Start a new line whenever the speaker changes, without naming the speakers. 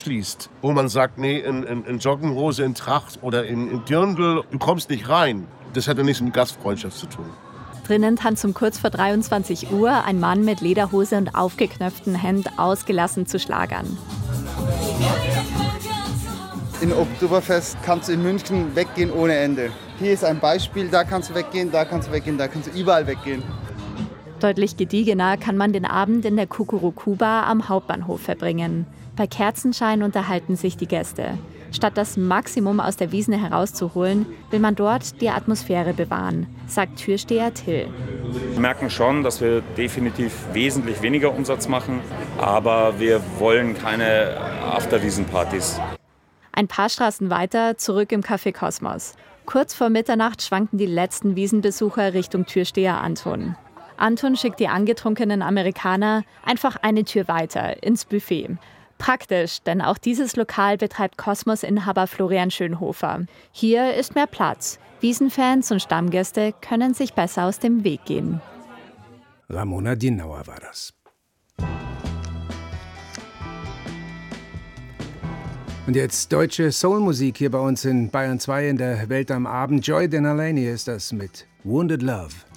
schließt, wo man sagt, nee, in Joggenhose, in Tracht oder in Dirndl, du kommst nicht rein. Das hat ja nichts mit Gastfreundschaft zu tun.
Drinnen tanzt um kurz vor 23 Uhr ein Mann mit Lederhose und aufgeknöpftem Hemd ausgelassen zu Schlagern.
In Oktoberfest kannst du in München weggehen ohne Ende. Hier ist ein Beispiel, da kannst du weggehen, da kannst du weggehen, da kannst du überall weggehen.
Deutlich gediegener kann man den Abend in der Kukuruku-Bar am Hauptbahnhof verbringen. Bei Kerzenschein unterhalten sich die Gäste. Statt das Maximum aus der Wiesn herauszuholen, will man dort die Atmosphäre bewahren, sagt Türsteher Till.
Wir merken schon, dass wir definitiv wesentlich weniger Umsatz machen, aber wir wollen keine Afterwiesen-Partys.
Ein paar Straßen weiter, zurück im Café Kosmos. Kurz vor Mitternacht schwanken die letzten Wiesenbesucher Richtung Türsteher Anton. Anton schickt die angetrunkenen Amerikaner einfach eine Tür weiter, ins Buffet. Praktisch, denn auch dieses Lokal betreibt Kosmos-Inhaber Florian Schönhofer. Hier ist mehr Platz. Wiesenfans und Stammgäste können sich besser aus dem Weg gehen.
Ramona Dinauer war das. Und jetzt deutsche Soulmusik hier bei uns in Bayern 2 in der Welt am Abend. Joy Denalani ist das mit Wounded Love.